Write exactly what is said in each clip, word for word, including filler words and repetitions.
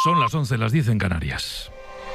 Son las once, las diez en Canarias.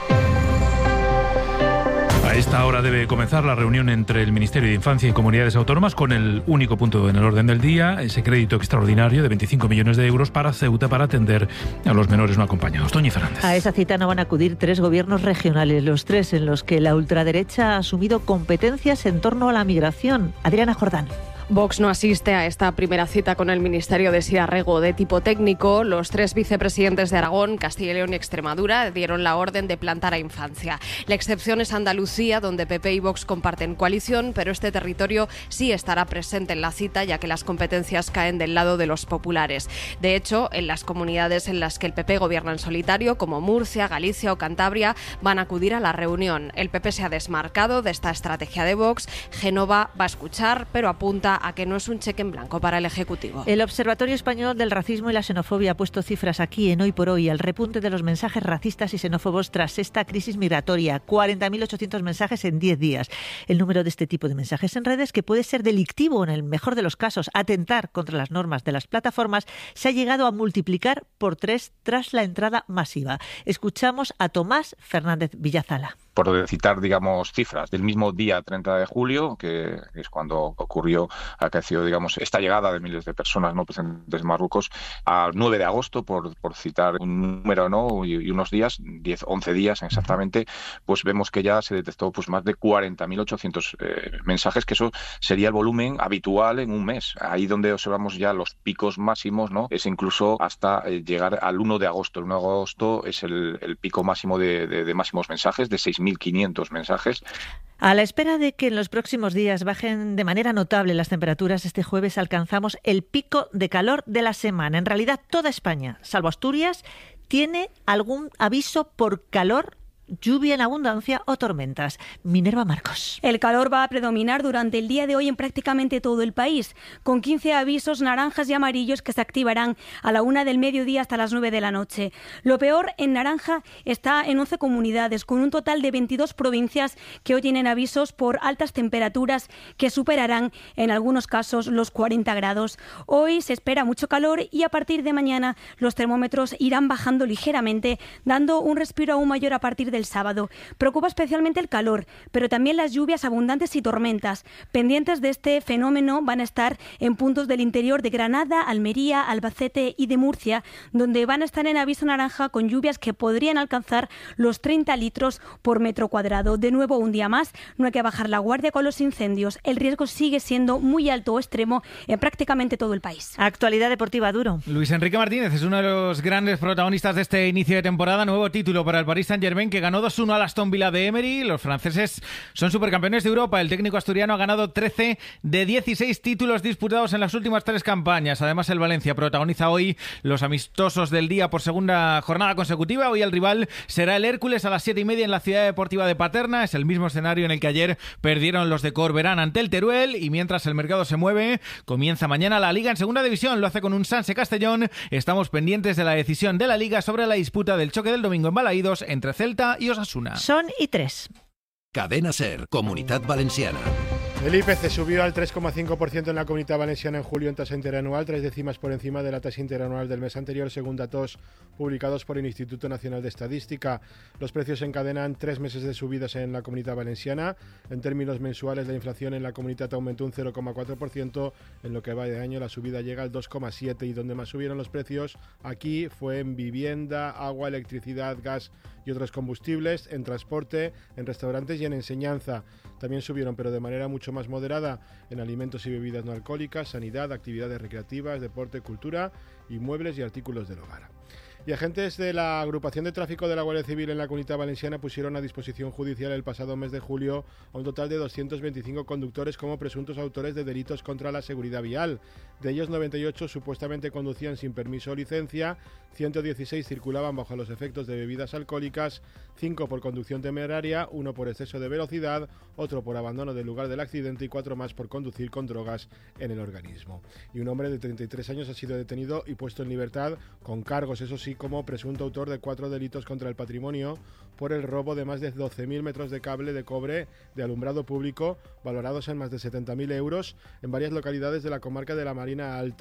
A esta hora debe comenzar la reunión entre el Ministerio de Infancia y Comunidades Autónomas con el único punto en el orden del día, ese crédito extraordinario de veinticinco millones de euros para Ceuta para atender a los menores no acompañados. Toñi Fernández. A esa cita no van a acudir tres gobiernos regionales, los tres en los que la ultraderecha ha asumido competencias en torno a la migración. Adriana Jordán. Vox no asiste a esta primera cita con el Ministerio de Siarrego de tipo técnico. Los tres vicepresidentes de Aragón, Castilla y León y Extremadura dieron la orden de plantar a infancia. La excepción es Andalucía, donde P P y Vox comparten coalición, pero este territorio sí estará presente en la cita, ya que las competencias caen del lado de los populares. De hecho, en las comunidades en las que el P P gobierna en solitario, como Murcia, Galicia o Cantabria, van a acudir a la reunión. El P P se ha desmarcado de esta estrategia de Vox. Génova va a escuchar, pero apunta a que no es un cheque en blanco para el Ejecutivo. El Observatorio Español del Racismo y la Xenofobia ha puesto cifras aquí en Hoy por Hoy al repunte de los mensajes racistas y xenófobos tras esta crisis migratoria. cuarenta mil ochocientos mensajes en diez días. El número de este tipo de mensajes en redes, que puede ser delictivo en el mejor de los casos, atentar contra las normas de las plataformas, se ha llegado a multiplicar por tres tras la entrada masiva. Escuchamos a Tomás Fernández Villazala. Por citar, digamos, cifras del mismo día treinta de julio, que es cuando ocurrió, acaeció, digamos, esta llegada de miles de personas no presentes en Marruecos, a nueve de agosto, por, por citar un número, ¿no? y, y unos días, diez, once días exactamente, pues vemos que ya se detectó pues más de cuarenta mil ochocientos eh, mensajes, que eso sería el volumen habitual en un mes. Ahí donde observamos ya los picos máximos, ¿no? Es incluso hasta eh, llegar al uno de agosto. El uno de agosto es el, el pico máximo de, de, de máximos mensajes, de seis mil quinientos mensajes. A la espera de que en los próximos días bajen de manera notable las temperaturas, este jueves alcanzamos el pico de calor de la semana. En realidad, toda España, salvo Asturias, tiene algún aviso por calor, lluvia en abundancia o tormentas. Minerva Marcos. El calor va a predominar durante el día de hoy en prácticamente todo el país, con quince avisos naranjas y amarillos que se activarán a la una del mediodía hasta las nueve de la noche. Lo peor, en naranja, está en once comunidades, con un total de veintidós provincias que hoy tienen avisos por altas temperaturas que superarán en algunos casos los cuarenta grados. Hoy se espera mucho calor y a partir de mañana los termómetros irán bajando ligeramente, dando un respiro aún mayor a partir de el sábado. Preocupa especialmente el calor, pero también las lluvias abundantes y tormentas. Pendientes de este fenómeno van a estar en puntos del interior de Granada, Almería, Albacete y de Murcia, donde van a estar en aviso naranja con lluvias que podrían alcanzar los treinta litros por metro cuadrado. De nuevo, un día más, no hay que bajar la guardia con los incendios. El riesgo sigue siendo muy alto o extremo en prácticamente todo el país. Actualidad deportiva, Duro. Luis Enrique Martínez es uno de los grandes protagonistas de este inicio de temporada. Nuevo título para el Paris Saint-Germain, que ganó dos uno al Aston Villa de Emery. Los franceses son supercampeones de Europa. El técnico asturiano ha ganado trece de dieciséis títulos disputados en las últimas tres campañas. Además, el Valencia protagoniza hoy los amistosos del día por segunda jornada consecutiva. Hoy el rival será el Hércules a las siete y media en la Ciudad Deportiva de Paterna. Es el mismo escenario en el que ayer perdieron los de Corberán ante el Teruel. Y mientras el mercado se mueve, comienza mañana la Liga en segunda división. Lo hace con un Sanse Castellón. Estamos pendientes de la decisión de la Liga sobre la disputa del choque del domingo en Balaídos entre Celta y Osasuna. Son y tres. Cadena SER, Comunitat Valenciana. El I P C subió al tres coma cinco por ciento en la Comunidad Valenciana en julio en tasa interanual, tres décimas por encima de la tasa interanual del mes anterior, según datos publicados por el Instituto Nacional de Estadística. Los precios encadenan tres meses de subidas en la Comunidad Valenciana. En términos mensuales, la inflación en la comunidad aumentó un cero coma cuatro por ciento. En lo que va de año, la subida llega al dos coma siete por ciento, y donde más subieron los precios aquí fue en vivienda, agua, electricidad, gas y otros combustibles, en transporte, en restaurantes y en enseñanza. También subieron, pero de manera mucho más moderada, en alimentos y bebidas no alcohólicas, sanidad, actividades recreativas, deporte, cultura y muebles y artículos del hogar. Y agentes de la Agrupación de Tráfico de la Guardia Civil en la Comunidad Valenciana pusieron a disposición judicial el pasado mes de julio a un total de doscientos veinticinco conductores como presuntos autores de delitos contra la seguridad vial. De ellos, noventa y ocho supuestamente conducían sin permiso o licencia, ciento dieciséis circulaban bajo los efectos de bebidas alcohólicas, cinco por conducción temeraria, uno por exceso de velocidad, otro por abandono del lugar del accidente y cuatro más por conducir con drogas en el organismo. Y un hombre de treinta y tres años ha sido detenido y puesto en libertad con cargos, eso sí, como presunto autor de cuatro delitos contra el patrimonio por el robo de más de doce mil metros de cable de cobre de alumbrado público, valorados en más de setenta mil euros, en varias localidades de la comarca de la Marina Alta.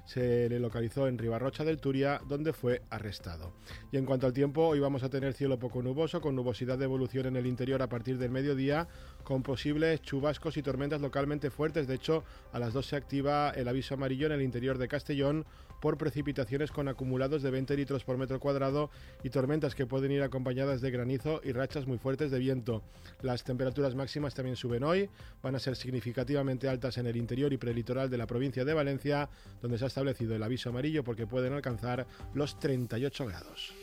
se le localizó en Ribarrocha del Turia, donde fue arrestado. Y en cuanto al tiempo, hoy vamos a tener cielo poco nuboso, con nubosidad de evolución en el interior a partir del mediodía, con posibles chubascos y tormentas localmente fuertes. De hecho, a las dos se activa el aviso amarillo en el interior de Castellón por precipitaciones con acumulados de veinte litros por metro cuadrado y tormentas que pueden ir acompañadas de granizo y rachas muy fuertes de viento. Las temperaturas máximas también suben hoy, van a ser significativamente altas en el interior y prelitoral de la provincia de Valencia, donde se ha establecido el aviso amarillo porque pueden alcanzar los treinta y ocho grados.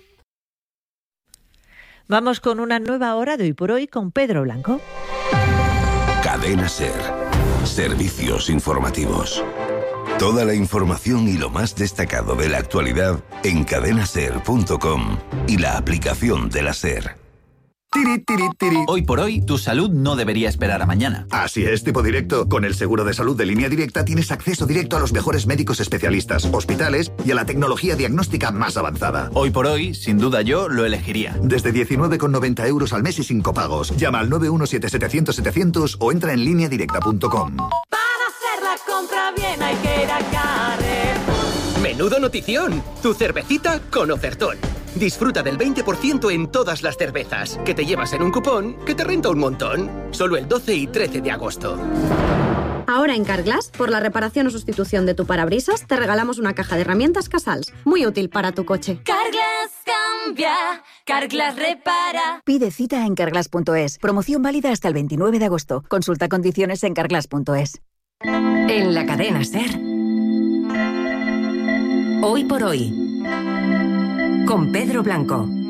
Vamos con una nueva hora de Hoy por Hoy con Pedro Blanco. Cadena SER. Servicios informativos. Toda la información y lo más destacado de la actualidad en cadena ser punto com y la aplicación de la SER. Tiri, tiri, tiri. Hoy por hoy, tu salud no debería esperar a mañana. Así es, tipo directo. Con el seguro de salud de Línea Directa tienes acceso directo a los mejores médicos especialistas, hospitales y a la tecnología diagnóstica más avanzada. Hoy por hoy, sin duda yo lo elegiría. Desde diecinueve con noventa euros al mes y sin copagos. Llama al nueve uno siete setecientos setecientos o entra en línea directa punto com. Para hacer la compra bien hay que ir a Carrefour. ¡Menudo notición! Tu cervecita con ofertón. Disfruta del veinte por ciento en todas las cervezas, que te llevas en un cupón que te renta un montón. Solo el doce y trece de agosto. Ahora en Carglass, por la reparación o sustitución de tu parabrisas, te regalamos una caja de herramientas Casals, muy útil para tu coche. Carglass cambia, Carglass repara. Pide cita en carglass punto es. Promoción válida hasta el veintinueve de agosto. Consulta condiciones en carglass punto es. En la cadena SER. Hoy por hoy. Con Pedro Blanco.